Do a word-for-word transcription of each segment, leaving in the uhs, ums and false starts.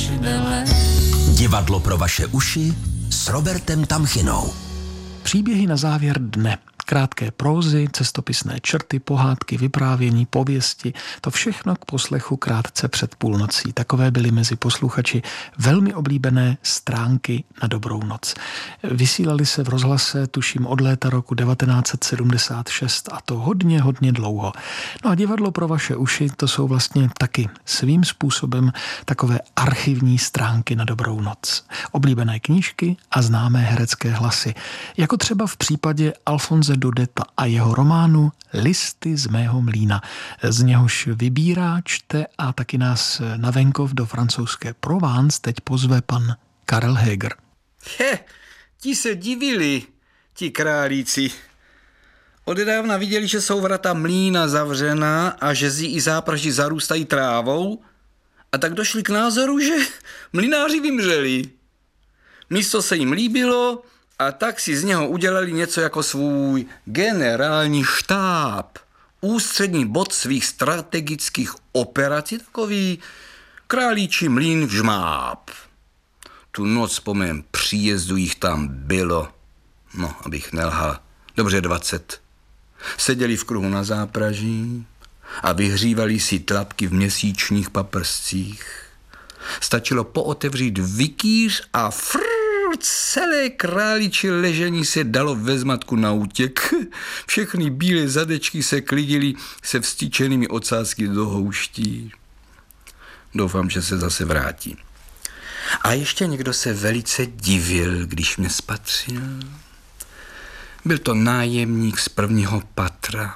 strašidele. Divadlo pro vaše uši s Robertem Tamchinou. Příběhy na závěr dne. Krátké prózy, cestopisné črty, pohádky, vyprávění, pověsti, to všechno k poslechu krátce před půlnocí. Takové byly mezi posluchači velmi oblíbené stránky na dobrou noc. Vysílali se v rozhlase, tuším, od léta roku devatenáct set sedmdesát šest a to hodně, hodně dlouho. No a divadlo pro vaše uši, to jsou vlastně taky svým způsobem takové archivní stránky na dobrou noc. Oblíbené knížky a známé herecké hlasy. Jako třeba v případě Alfonse Dudeta a jeho románu Listy z mého mlýna. Z něhož vybírá, čte a taky nás na venkov do francouzské Provence teď pozve pan Karel Heger. He, ti se divili, ti králíci. Odedávna viděli, že jsou vrata mlýna zavřená a že zí i zápraží zarůstají trávou, a tak došli k názoru, že mlynáři vymřeli. Místo se jim líbilo, a tak si z něho udělali něco jako svůj generální štáb. Ústřední bod svých strategických operací, takový králíčí mlýn v žmáb. Tu noc po mém příjezdu jich tam bylo, no, abych nelhal, dobře dvacet. Seděli v kruhu na zápraží a vyhřívali si tlapky v měsíčních paprscích. Stačilo pootevřít vikýř a frrr, celé králiči ležení se dalo ve zmatku na útěk. Všechny bílé zadečky se klidily se vstyčenými ocásky do houští. Doufám, že se zase vrátí. A ještě někdo se velice divil, když mě spatřil. Byl to nájemník z prvního patra.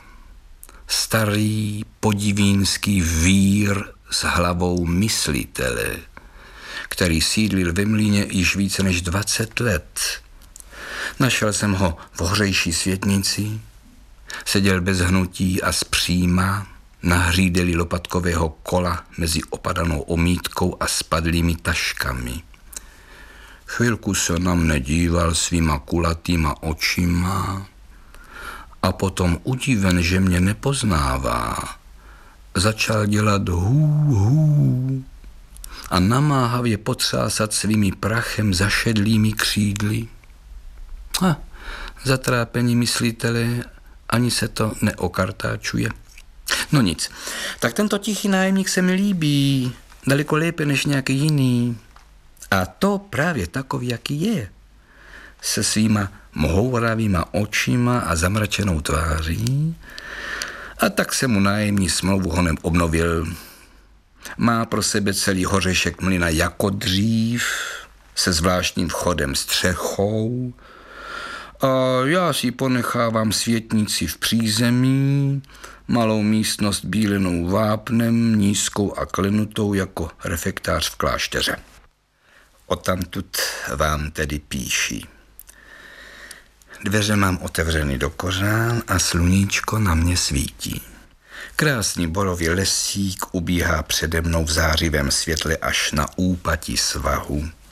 Starý podivínský vír s hlavou myslitele, který sídlil ve mlýně již více než dvacet let. Našel jsem ho v hořejší světnici, seděl bez hnutí a zpříma na hřídeli lopatkového kola mezi opadanou omítkou a spadlými taškami. Chvilku se na mne díval svýma kulatýma očima a potom udiven, že mě nepoznává, začal dělat hů, hů a namáhavě potřásat svými prachem zašedlými křídly. A zatrápení myslitele ani se to neokartáčuje. No nic, tak tento tichý nájemník se mi líbí daleko lépe než nějaký jiný. A to právě takový, jaký je. Se svýma mohouravýma očima a zamračenou tváří. A tak se mu nájemní smlouvu honem obnovil. Má pro sebe celý hořešek mlyna jako dřív, se zvláštním vchodem střechou. A já si ponechávám světnici v přízemí, malou místnost bílenou vápnem, nízkou a klenutou jako refektář v klášteře. Odtamtud vám tedy píší. Dveře mám otevřeny do kořán a sluníčko na mě svítí. Krásný borový lesík ubíhá přede mnou v zářivém světle až na úpatí svahu.